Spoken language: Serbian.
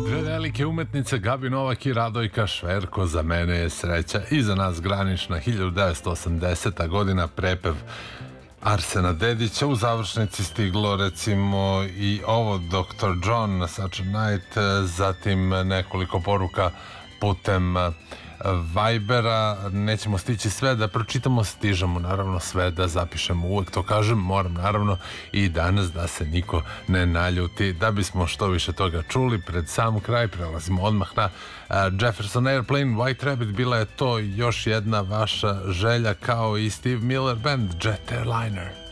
Dve velike umetnice, Gabi Novak i Radojka Šverko, za mene je sreća i za nas granična 1980. godina, prepev Arsena Dedića. U završnici stiglo recimo i ovo Dr. John, Such a Night, zatim nekoliko poruka putem Vibera. Nećemo stići sve da pročitamo, stižemo naravno sve da zapišemo, uvek to kažem, moram naravno i danas da se niko ne naljuti. Da bismo što više toga čuli pred sam kraj, prelazimo odmah na Jefferson Airplane, White Rabbit. Bila je to još jedna vaša želja, kao i Steve Miller Band, Jet Airliner.